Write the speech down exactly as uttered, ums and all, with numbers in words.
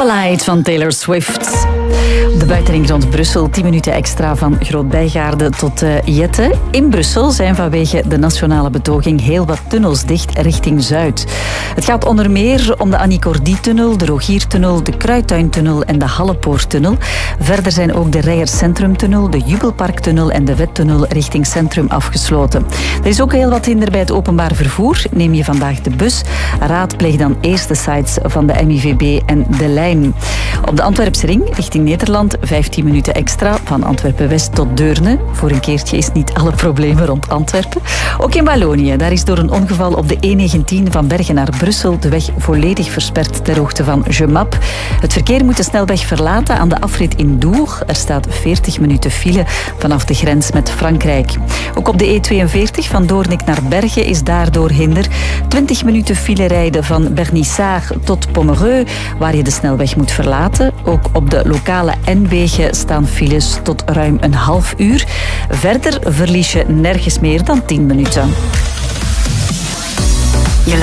Starlight van Taylor Swift. De buitenring rond Brussel, tien minuten extra van Groot-Bijgaarde tot uh, Jette. In Brussel zijn vanwege de nationale betoging heel wat tunnels dicht richting Zuid. Het gaat onder meer om de Annie Cordy-tunnel, de Rogiertunnel, de Kruidtuintunnel en de Hallepoorttunnel. Verder zijn ook de Rijers Centrumtunnel, de Jubelparktunnel en de Wettunnel richting Centrum afgesloten. Er is ook heel wat hinder bij het openbaar vervoer. Neem je vandaag de bus, raadpleeg dan eerst de sites van de M I V B en de Lijn. Op de Antwerpse ring richting Nederland vijftien minuten extra van Antwerpen-West tot Deurne. Voor een keertje is niet alle problemen rond Antwerpen. Ook in Wallonië, daar is door een ongeval op de E negentien van Bergen naar Brussel de weg volledig versperd ter hoogte van Gemap. Het verkeer moet de snelweg verlaten aan de afrit in Dour. Er staat veertig minuten file vanaf de grens met Frankrijk. Ook op de E tweeënveertig van Doornik naar Bergen is daardoor hinder. twintig minuten file rijden van Bernissart tot Pommereux, waar je de snelweg moet verlaten. Ook op de lokale N-wegen staan files tot ruim een half uur. Verder verlies je nergens meer dan tien minuten.